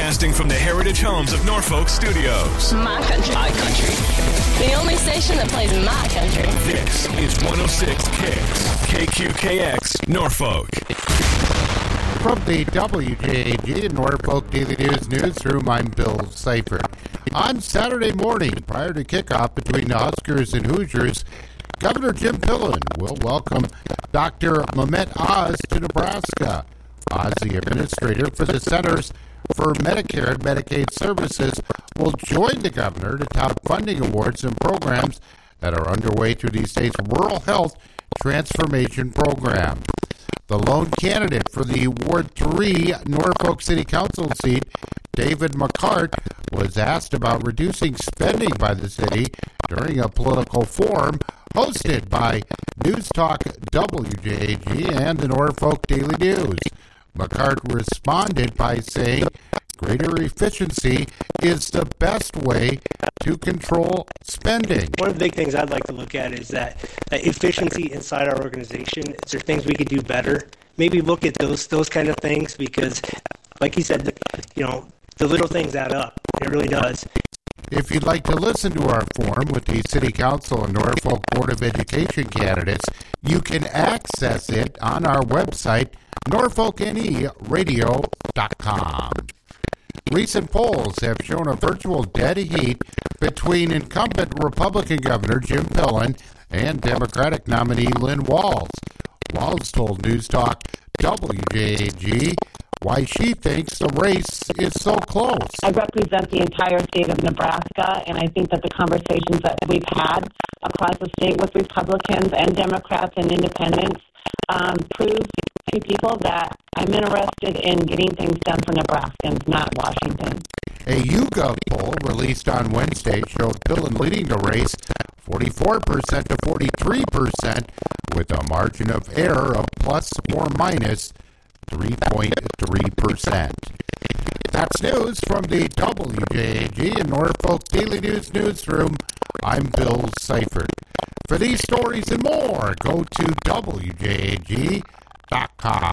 Broadcasting from the Heritage Homes of Norfolk Studios. My country. My country. The only station that plays my country. This is 106 Kicks, KQKX, Norfolk. From the WJAG Norfolk Daily News newsroom, I'm Bill Seifert. On Saturday morning, prior to kickoff between the Huskers and Hoosiers, Governor Jim Pillen will welcome Dr. Mehmet Oz to Nebraska. Oz, the administrator for the Centers for Medicare and Medicaid Services, will join the governor to tout funding awards and programs that are underway through the state's Rural Health Transformation Program. The lone candidate for the Ward 3 Norfolk City Council seat, David McCart, was asked about reducing spending by the city during a political forum hosted by News Talk WJAG and the Norfolk Daily News. McCart responded by saying, "Greater efficiency is the best way to control spending." One of the big things I'd like to look at is that efficiency inside our organization. Is there things we could do better? Maybe look at those kind of things because, like he said, the little things add up. It really does. If you'd like to listen to our forum with the City Council and Norfolk Board of Education candidates, you can access it on our website, norfolkneradio.com. Recent polls have shown a virtual dead heat between incumbent Republican Governor Jim Pillen and Democratic nominee Lynn Walz. Walz told News Talk WJAG why she thinks the race is so close. I represent the entire state of Nebraska, and I think that the conversations that we've had across the state with Republicans and Democrats and independents prove to people that I'm interested in getting things done for Nebraskans, not Washington. A YouGov poll released on Wednesday showed Pillen leading the race 44% to 43% with a margin of error of plus or minus 3.3%. That's news from the WJAG and Norfolk Daily News newsroom. I'm Bill Seifert. For these stories and more, go to WJAG.com.